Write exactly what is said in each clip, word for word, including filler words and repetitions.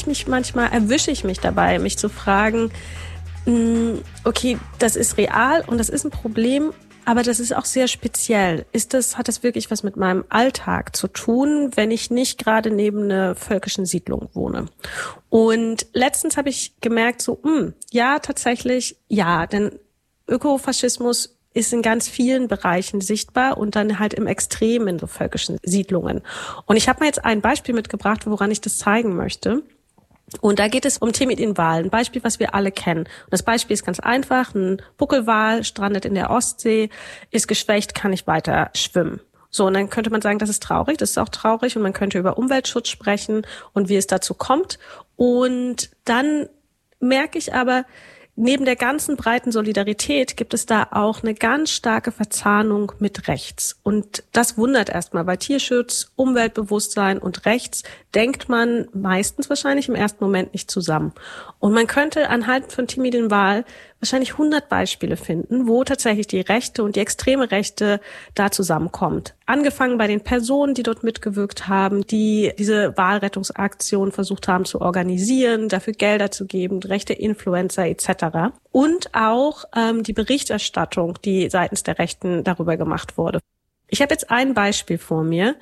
ich mich manchmal, erwische ich mich dabei, mich zu fragen, mh, okay, das ist real und das ist ein Problem, aber das ist auch sehr speziell. Ist das, hat das wirklich was mit meinem Alltag zu tun, wenn ich nicht gerade neben einer völkischen Siedlung wohne? Und letztens habe ich gemerkt, so, mh, ja, tatsächlich, ja, denn Ökofaschismus ist in ganz vielen Bereichen sichtbar und dann halt im Extrem in so völkischen Siedlungen. Und ich habe mir jetzt ein Beispiel mitgebracht, woran ich das zeigen möchte. Und da geht es um Timidin-Wal, ein Beispiel, was wir alle kennen. Und das Beispiel ist ganz einfach. Ein Buckelwal strandet in der Ostsee, ist geschwächt, kann nicht weiter schwimmen. So, und dann könnte man sagen, das ist traurig, das ist auch traurig. Und man könnte über Umweltschutz sprechen und wie es dazu kommt. Und dann merke ich aber, neben der ganzen breiten Solidarität gibt es da auch eine ganz starke Verzahnung mit rechts. Und das wundert erstmal, weil Tierschutz, Umweltbewusstsein und rechts denkt man meistens wahrscheinlich im ersten Moment nicht zusammen. Und man könnte anhand von Timidin-Wal wahrscheinlich hundert Beispiele finden, wo tatsächlich die Rechte und die extreme Rechte da zusammenkommt. Angefangen bei den Personen, die dort mitgewirkt haben, die diese Walrettungsaktion versucht haben zu organisieren, dafür Gelder zu geben, rechte Influencer et cetera. Und auch ähm, die Berichterstattung, die seitens der Rechten darüber gemacht wurde. Ich habe jetzt ein Beispiel vor mir,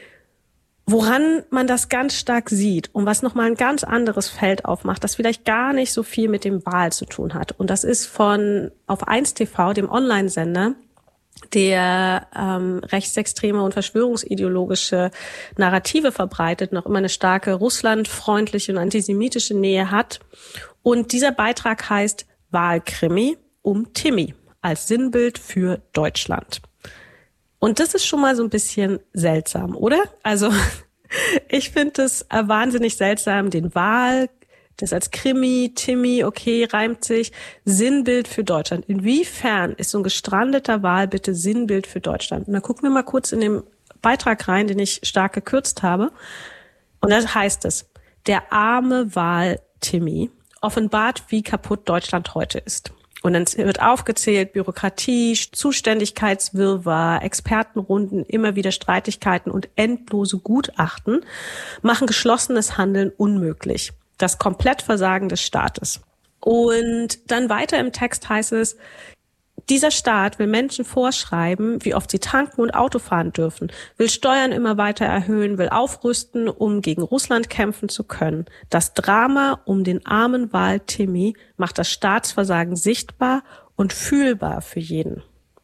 woran man das ganz stark sieht und was nochmal ein ganz anderes Feld aufmacht, das vielleicht gar nicht so viel mit dem Wal zu tun hat. Und das ist von auf eins T V, dem Online-Sender, der ähm, rechtsextreme und verschwörungsideologische Narrative verbreitet, noch immer eine starke russlandfreundliche und antisemitische Nähe hat. Und dieser Beitrag heißt Walkrimi um Timmy als Sinnbild für Deutschland. Und das ist schon mal so ein bisschen seltsam, oder? Also ich finde es wahnsinnig seltsam, den Wal, das als Krimi, Timmy, okay, reimt sich, Sinnbild für Deutschland. Inwiefern ist so ein gestrandeter Wal bitte Sinnbild für Deutschland? Und da gucken wir mal kurz in den Beitrag rein, den ich stark gekürzt habe. Und da heißt es, der arme Wal Timmy offenbart, wie kaputt Deutschland heute ist. Und dann wird aufgezählt, Bürokratie, Zuständigkeitswirrwarr, Expertenrunden, immer wieder Streitigkeiten und endlose Gutachten machen geschlossenes Handeln unmöglich. Das Komplettversagen des Staates. Und dann weiter im Text heißt es, dieser Staat will Menschen vorschreiben, wie oft sie tanken und Auto fahren dürfen, will Steuern immer weiter erhöhen, will aufrüsten, um gegen Russland kämpfen zu können. Das Drama um den armen Wal Timmy macht das Staatsversagen sichtbar und fühlbar für jeden.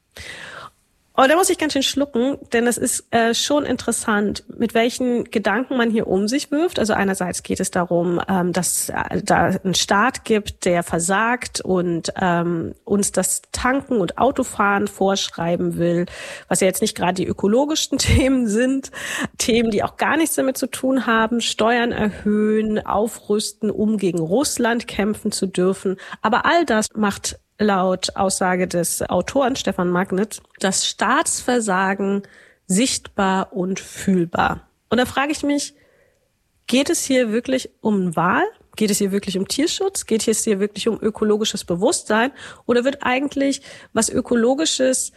Aber da muss ich ganz schön schlucken, denn es ist äh, schon interessant, mit welchen Gedanken man hier um sich wirft. Also einerseits geht es darum, ähm, dass äh, da einen Staat gibt, der versagt und ähm, uns das Tanken und Autofahren vorschreiben will, was ja jetzt nicht gerade die ökologischsten Themen sind, Themen, die auch gar nichts damit zu tun haben, Steuern erhöhen, aufrüsten, um gegen Russland kämpfen zu dürfen. Aber all das macht laut Aussage des Autoren Stefan Magnitz das Staatsversagen sichtbar und fühlbar. Und da frage ich mich, geht es hier wirklich um Wahl? Geht es hier wirklich um Tierschutz? Geht es hier wirklich um ökologisches Bewusstsein? Oder wird eigentlich was Ökologisches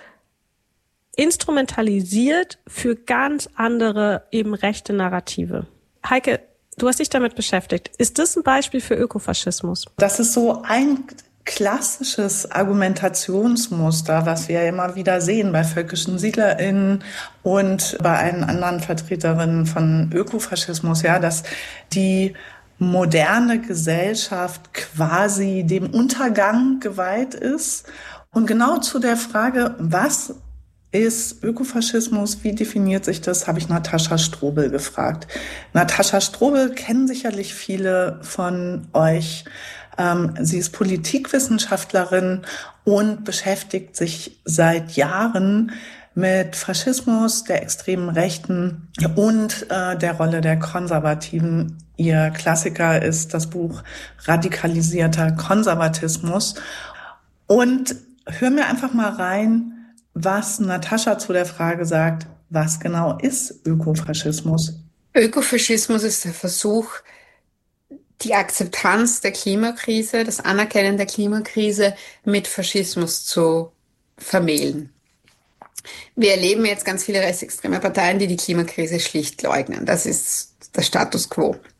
instrumentalisiert für ganz andere, eben rechte Narrative? Heike, du hast dich damit beschäftigt. Ist das ein Beispiel für Ökofaschismus? Das ist so ein klassisches Argumentationsmuster, was wir immer wieder sehen bei völkischen SiedlerInnen und bei allen anderen Vertreterinnen von Ökofaschismus, ja, dass die moderne Gesellschaft quasi dem Untergang geweiht ist. Und genau zu der Frage, was ist Ökofaschismus, wie definiert sich das, habe ich Natascha Strobel gefragt. Natascha Strobel kennen sicherlich viele von euch. Ähm, sie ist Politikwissenschaftlerin und beschäftigt sich seit Jahren mit Faschismus, der extremen Rechten und äh, der Rolle der Konservativen. Ihr Klassiker ist das Buch Radikalisierter Konservatismus. Und hören wir einfach mal rein, was Natascha zu der Frage sagt, was genau ist Ökofaschismus? Ökofaschismus ist der Versuch, die Akzeptanz der Klimakrise, das Anerkennen der Klimakrise mit Faschismus zu vermählen. Wir erleben jetzt ganz viele rechtsextreme Parteien, die die Klimakrise schlicht leugnen. Das ist der Status quo.